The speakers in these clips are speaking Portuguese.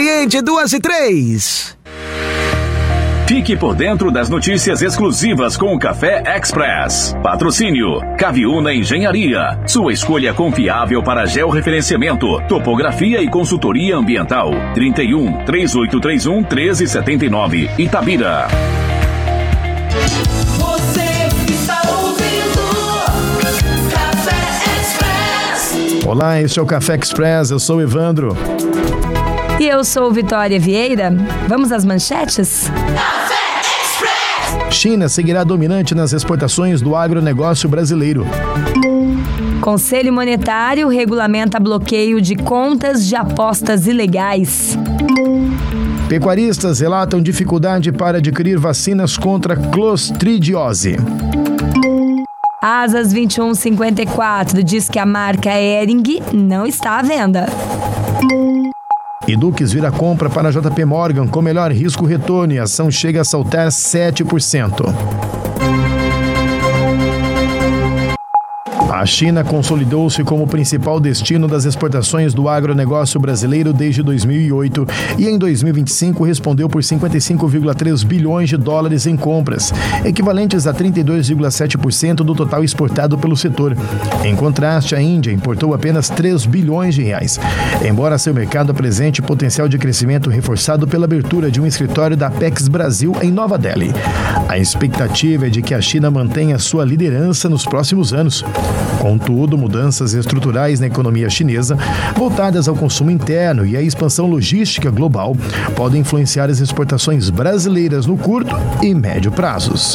Oriente 2 e 3. Fique por dentro das notícias exclusivas com o Café Express. Patrocínio Caviuna Engenharia. Sua escolha confiável para georreferenciamento, topografia e consultoria ambiental. 31 3831 1379 Itabira. Você está ouvindo Café Express. Olá, este é o Café Express. Eu sou o Evandro. E eu sou Vitória Vieira. Vamos às manchetes? China seguirá dominante nas exportações do agronegócio brasileiro. Conselho Monetário regulamenta bloqueio de contas de apostas ilegais. Pecuaristas relatam dificuldade para adquirir vacinas contra clostridiose. Asas 2154 diz que a marca Hering não está à venda. E Dux vira compra para a JP Morgan com melhor risco-retorno e a ação chega a saltar 7%. A China consolidou-se como principal destino das exportações do agronegócio brasileiro desde 2008 e em 2025 respondeu por 55,3 bilhões de dólares em compras, equivalentes a 32,7% do total exportado pelo setor. Em contraste, a Índia importou apenas 3 bilhões de reais, embora seu mercado apresente potencial de crescimento reforçado pela abertura de um escritório da Apex Brasil em Nova Delhi. A expectativa é de que a China mantenha sua liderança nos próximos anos. Contudo, mudanças estruturais na economia chinesa, voltadas ao consumo interno e à expansão logística global, podem influenciar as exportações brasileiras no curto e médio prazos.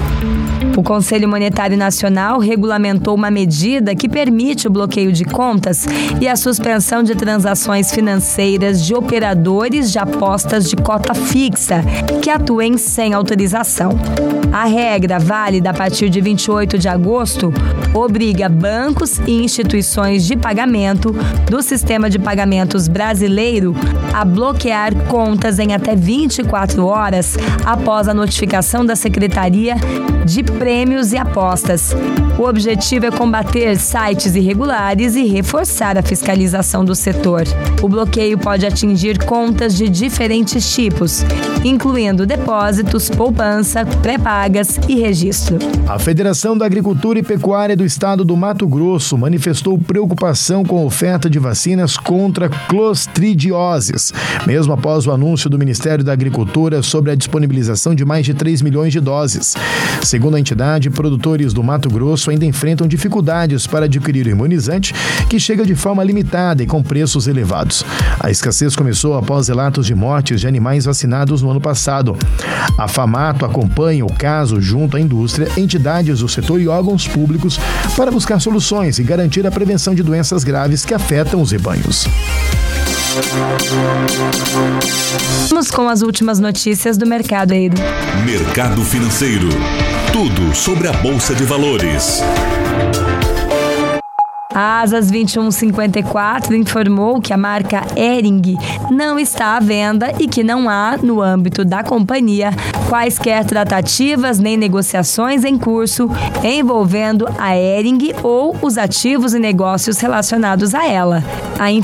O Conselho Monetário Nacional regulamentou uma medida que permite o bloqueio de contas e a suspensão de transações financeiras de operadores de apostas de cota fixa que atuem sem autorização. A regra, válida a partir de 28 de agosto, obriga bancos e instituições de pagamento do sistema de pagamentos brasileiro a bloquear contas em até 24 horas após a notificação da Secretaria de Prêmios e Apostas. O objetivo é combater sites irregulares e reforçar a fiscalização do setor. O bloqueio pode atingir contas de diferentes tipos, incluindo depósitos, poupança, pré-pagas e registro. A Federação da Agricultura e Pecuária do Estado do Mato Grosso manifestou preocupação com a oferta de vacinas contra clostridioses, mesmo após o anúncio do Ministério da Agricultura sobre a disponibilização de mais de 3 milhões de doses. Segundo a entidade, produtores do Mato Grosso ainda enfrentam dificuldades para adquirir o imunizante, que chega de forma limitada e com preços elevados. A escassez começou após relatos de mortes de animais vacinados no ano passado. A FAMATO acompanha o caso junto à indústria, entidades do setor e órgãos públicos para buscar soluções e garantir a prevenção de doenças graves que afetam os rebanhos. Vamos com as últimas notícias do mercado, Eiro. Mercado financeiro. Tudo sobre a Bolsa de Valores. A Asas 2154 informou que a marca Hering não está à venda e que não há, no âmbito da companhia, quaisquer tratativas nem negociações em curso envolvendo a Hering ou os ativos e negócios relacionados a ela. A